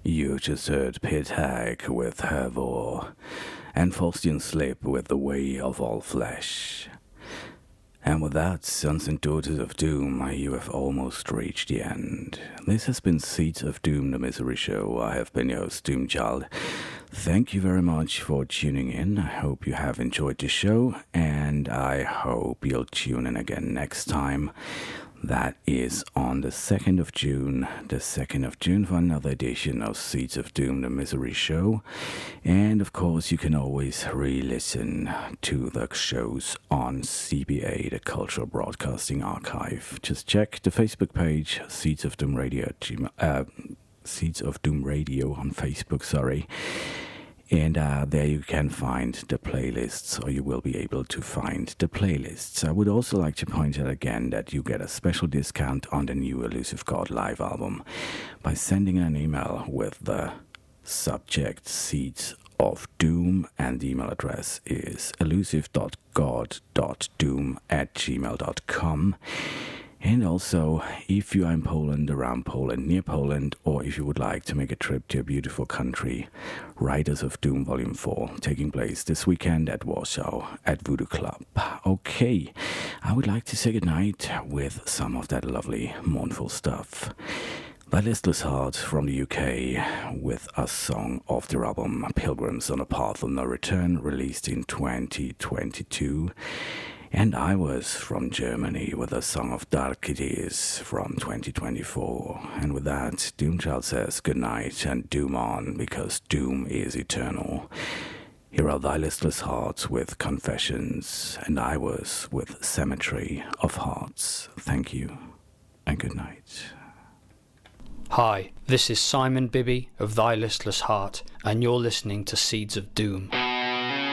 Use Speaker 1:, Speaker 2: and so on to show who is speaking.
Speaker 1: You just heard Pit Hag with Hervor, and Faustian Slip with The Way of All Flesh. And with that, Sons and Daughters of Doom, you have almost reached the end. This has been Seeds of Doom, the Misery Show. I have been your host, Doomchild. Thank you very much for tuning in. I hope you have enjoyed the show, and I hope you'll tune in again next time. That is on the 2nd of June, for another edition of Seeds of Doom, the Misery Show. And of course, you can always re-listen to the shows on CBA, the Cultural Broadcasting Archive. Just check the Facebook page, Seeds of Doom Radio, Seeds of Doom Radio on Facebook, And there you can find the playlists, or you will be able to find the playlists. I would also like to point out again that you get a special discount on the new Elusive God live album by sending an email with the subject Seeds of Doom, and the email address is elusive.god.doom@gmail.com. And also, if you are in Poland, around Poland, near Poland, or if you would like to make a trip to a beautiful country, Riders of Doom Volume 4, taking place this weekend at Warsaw at Voodoo Club. Okay, I would like to say goodnight with some of that lovely, mournful stuff. Thy Listless Heart from the UK with a song of their album Pilgrims on a Path of No Return, released in 2022. And I was from Germany with a song of Dark It Is from 2024. And with that, Doomchild says goodnight and doom on, because doom is eternal. Here are Thy Listless Hearts with Confessions, and I was with Cemetery of Hearts. Thank you, and good night.
Speaker 2: Hi, this is Simon Bibby of Thy Listless Heart, and you're listening to Seeds of Doom.